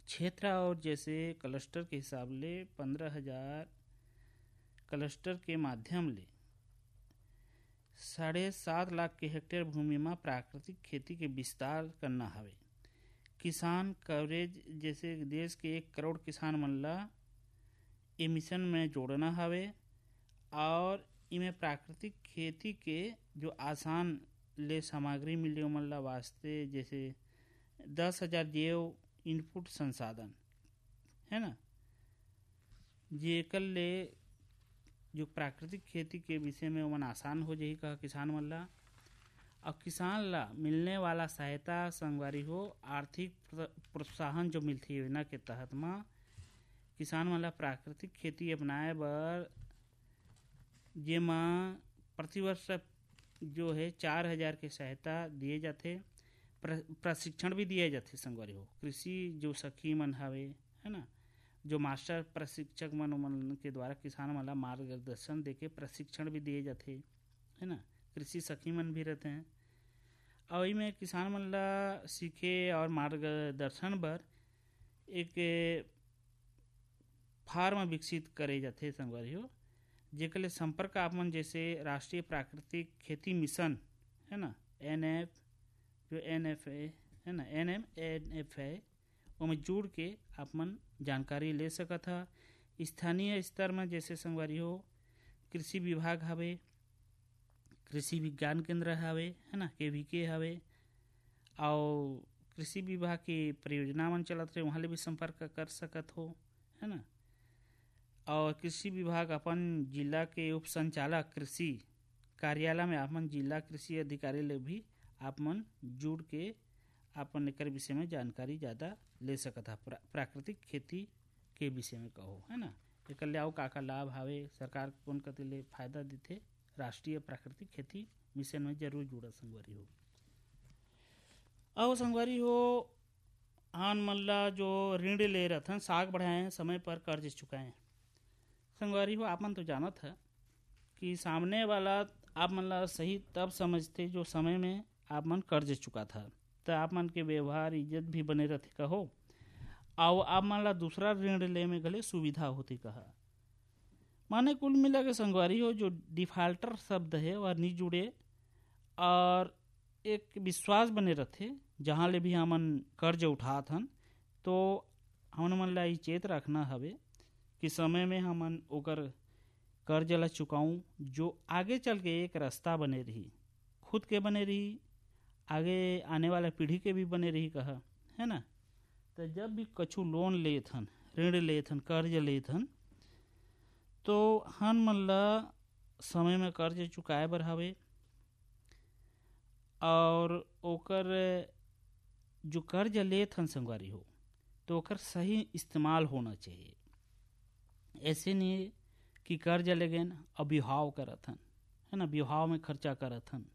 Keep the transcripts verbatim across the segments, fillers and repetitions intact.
क्षेत्र और जैसे क्लस्टर के हिसाब ले पंद्रह हजार क्लस्टर के माध्यम ले साढ़े सात लाख के हेक्टेयर भूमि में प्राकृतिक खेती के विस्तार करना हवे। किसान कवरेज जैसे देश के एक करोड़ किसान मन ला ए मिशन में जोड़ना हवे और इमें प्राकृतिक खेती के जो आसान ले सामग्री मिले ओमन ला वास्ते जैसे दस हजार जैव इनपुट संसाधन है ना, जेकर ले जो प्राकृतिक खेती के विषय में ओमन आसान हो जाही कहा किसान मन ला। और किसान ला मिलने वाला सहायता संगवारी हो आर्थिक प्रोत्साहन जो मिलती योजना के तहत में किसान मन ला प्राकृतिक खेती अपनाए बर जेमा प्रतिवर्ष जो है चार हजार के सहायता दिए जाते, प्रशिक्षण भी दिए जाते संगवारी हो। कृषि जो सखी मन हवे है ना, जो मास्टर प्रशिक्षक मन मन के द्वारा किसान मन ला मार्गदर्शन देके प्रशिक्षण भी दिए जाते है ना, कृषि सखी मन भी रहते हैं। और में किसान मन ला सीखे और मार्गदर्शन बर एक फार्म विकसित करे जाते संगवारी हो, जेकर ले संपर्क आप मन जैसे राष्ट्रीय प्राकृतिक खेती मिशन है ना, एन एफ जो एन एफ ए है ना, एन एम एन एफ है ओमें जुड़ के आप मन जानकारी ले सकत हा। स्थानीय स्तर में जैसे संगवारी हो कृषि विभाग हवे, कृषि विज्ञान केंद्र हवे है ना, के वी के हवे, और कृषि विभाग की परियोजना मन चलत रहे वहाँ ले भी संपर्क कर सकत हो है ना। और कृषि विभाग अपन जिला के उप संचालक कृषि कार्यालय में आपन जिला कृषि अधिकारी ले भी आप मन जुड़ के अपन एकर विषय में जानकारी ज़्यादा ले सकत हा। प्रा, प्राकृतिक खेती के विषय में कहो है ना, एकर ले आओ का का लाभ हावे, सरकार कौन कति ले फायदा देते, राष्ट्रीय प्राकृतिक खेती मिशन में जरूर जुड़ा संगवारी हो। और संगवारी हो आन मन ला जो ऋण ले रहथन साग बढ़ाएं समय पर कर्ज चुकाएं। संगवारी हो आप मन तो जानत है कि सामने वाला आप मन ला सही तब समझते जो समय में आप मन कर्ज चुका था, तो आप मन के व्यवहार इज्जत भी बने रहते कहो, और आप मन ला दूसरा ऋण ले में गले सुविधा होती कहा। माने कुल मिला के संगवारी हो जो डिफाल्टर शब्द है वह नहीं जुड़े और एक विश्वास बने रहते जहाँ ले भी हमन कर्ज उठात हन, तो हमन मन ला ई चेत रखना हवे कि समय में हमन ओकर कर्ज ला चुकाऊं जो आगे चल के एक रास्ता बने रही, खुद के बने रही, आगे आने वाला पीढ़ी के भी बने रही कहा है ना। तो जब भी कछु लोन लेत हन, ऋण लेत हन, कर्ज लेत हन, तो हम मन ला समय में कर्ज चुकाए बर हवे और ओकर जो कर्ज लेत हन संगवारी हो तो ओकर सही इस्तेमाल होना चाहिए। ऐसे नहीं कि कर्ज ले गए और विवाह करत हन है ना, विवाह में खर्चा करत हन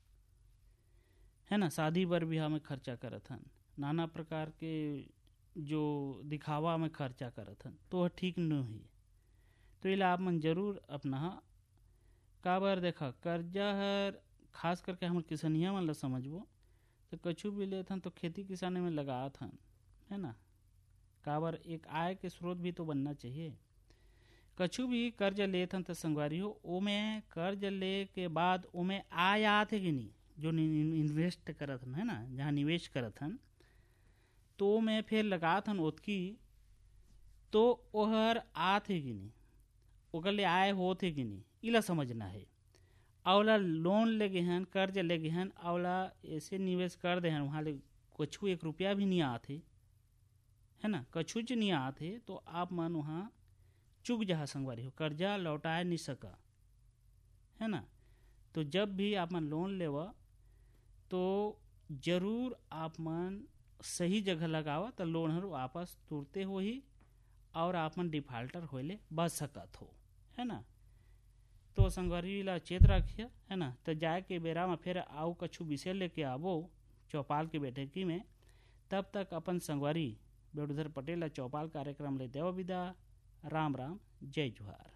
है ना, शादी बर ब्याह में खर्चा करत हन, नाना प्रकार के जो दिखावा में खर्चा करत हन, तो वह ठीक नहीं। तो इला आप मन जरूर अपना काबर देखा कर्जा हर खास करके हम किसनिया मन ला समझबो तो कछु भी लेत हन तो खेती किसानी में लगात हन है ना, काबर एक आय के स्रोत भी तो बनना चाहिए। कछु भी कर्ज लेत हन तो संगवारी हो ओमे कर्ज ले के बाद ओमे आय आत है कि नहीं, जो इन्वेस्ट करत हन है ना, जहाँ निवेश करत हन तो मैं फिर लगात हन ओतकी, तो ओहर आत है कि नहीं, ओकर ले आय होत है कि नहीं, इला समझना है। औला लोन ले गए हन, कर्ज ले गए हन, औला ऐसे निवेश कर दे हन वहाँ ले कछु एक रुपया भी नहीं आते है ना, कछु च नहीं आते, तो आप मन वहाँ चुक जा संगवारी हो, कर्जा लौटाए नहीं सका है ना। तो जब भी आप मन लोन लेवा तो जरूर आप मन सही जगह लगावा तो लोन हर वापस तुरते हो ही और आप मन डिफाल्टर होले बच सकत हो है ना। तो संगवारी ला चेत रखिए है ना। तो जाए के बेरा में फिर आओ कछु विषय लेके आवो चौपाल के बैठकी में, तब तक अपन संगवारी बेड़ुधर पटेल चौपाल कार्यक्रम ले देव विदा। राम राम, जय जोहार।